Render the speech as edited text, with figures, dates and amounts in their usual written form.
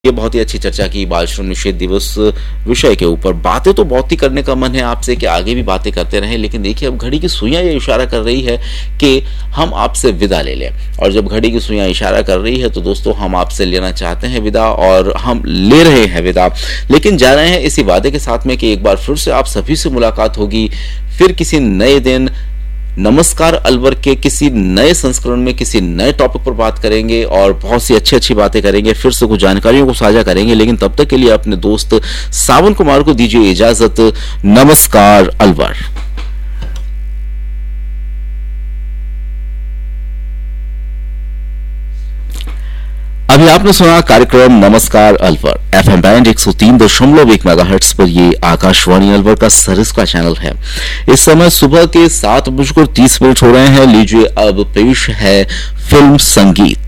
ये बहुत ही अच्छी चर्चा की बाल श्रम निषेध दिवस विषय के ऊपर। बातें तो बहुत ही करने का मन है आपसे कि आगे भी बातें करते रहें, लेकिन देखिए अब घड़ी की सुइयां ये इशारा कर रही है कि हम आपसे विदा ले लें। और जब घड़ी की सुइयां इशारा कर रही है तो दोस्तों हम आपसे लेना चाहते हैं विदा और हम ले रहे हैं विदा, लेकिन जा रहे हैं इसी वादे के साथ में कि एक बार फिर से आप सभी से मुलाकात होगी, फिर किसी नए दिन नमस्कार अलवर के किसी नए संस्करण में किसी नए टॉपिक पर बात करेंगे और बहुत सी अच्छी बातें करेंगे, फिर से कुछ जानकारियों को साझा करेंगे। लेकिन तब तक के लिए अपने दोस्त सावन कुमार को दीजिए इजाजत। नमस्कार अलवर। अभी आपने सुना कार्यक्रम नमस्कार अलवर। एफएम बैंड 103.1 मेगाहर्ट्ज पर ये आकाशवाणी अलवर का सरिस्का चैनल है। इस समय सुबह के 7:30 हो रहे हैं। लीजिए अब पेश है फिल्म संगीत।